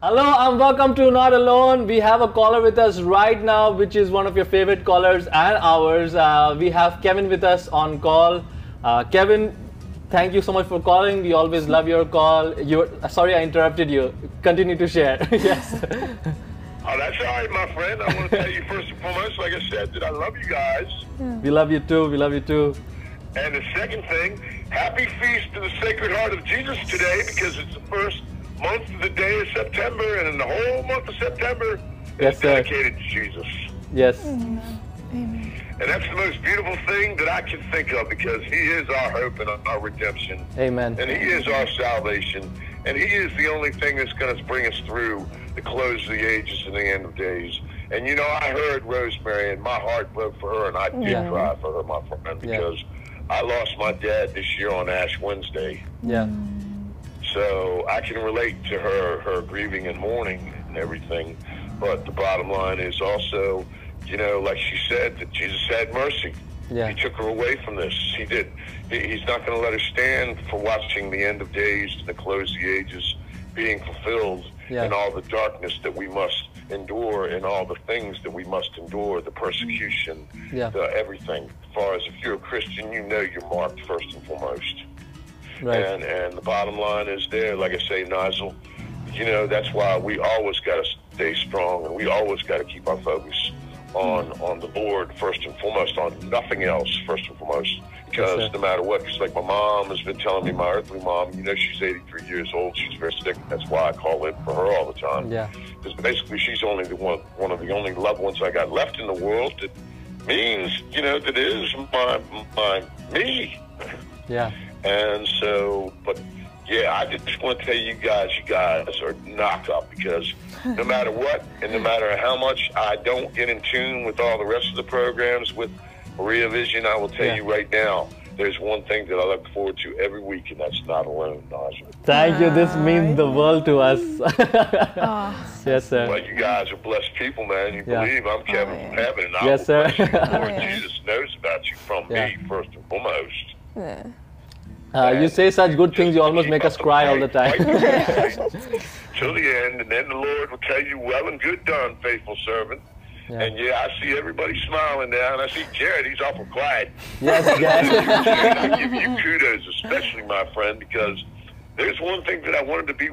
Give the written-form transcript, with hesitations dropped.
Hello and welcome to Not Alone. We have a caller with us right now, which is one of your favorite callers and ours. We have Kevin with us on call. Kevin, thank you so much for calling. We always love your call. Sorry I interrupted you. Continue to share. Yes. Oh, that's all right, my friend. I want to tell you first and foremost, like I said, that I love you guys. We love you too. We love you too. And the second thing, happy feast to the Sacred Heart of Jesus today, because it's the first month of the day of September, and in the whole month of September is dedicated to Jesus. Yes. Amen. And that's the most beautiful thing that I can think of, because He is our hope and our redemption. Amen. And He is our salvation. And He is the only thing that's going to bring us through the close of the ages and the end of days. And you know, I heard Rosemary, and my heart broke for her, and I did cry for her, my friend, because I lost my dad this year on Ash Wednesday. Yeah. So I can relate to her grieving and mourning and everything. But the bottom line is also, you know, like she said, that Jesus had mercy. Yeah. He took her away from this. He did. He's not going to let her stand for watching the end of days and the close of the ages being fulfilled, and all the darkness that we must endure, and all the things that we must endure, the persecution, the everything. As far as if you're a Christian, you know you're marked first and foremost. Right. And the bottom line is there, like I say, Nigel, you know, that's why we always got to stay strong, and we always got to keep our focus on the Lord first and foremost, on nothing else first and foremost. Because no matter what, because like my mom has been telling me, my earthly mom, you know, she's 83 years old, she's very sick. That's why I call in for her all the time. Yeah. Because basically she's only the one of the only loved ones I got left in the world that means, you know, that is my me. Yeah. And so, but yeah, I just want to tell you guys are knock up, because no matter what, and no matter how much I don't get in tune with all the rest of the programs with Maria Vision, I will tell you right now, there's one thing that I look forward to every week, and that's Not Alone, Naja. Thank you. This means the world to us. Yes, sir. Well, you guys are blessed people, man. You believe I'm Kevin from heaven, and I Yes, sir. bless you. Lord Jesus knows about you from me, first and foremost. You say such good things, you almost make us cry all the time. Till the end, and then the Lord will tell you, well and good done, faithful servant. And I see everybody smiling now, and I see Jared, he's awful quiet. Yes, I give you kudos, especially my friend, because there's one thing that I wanted to be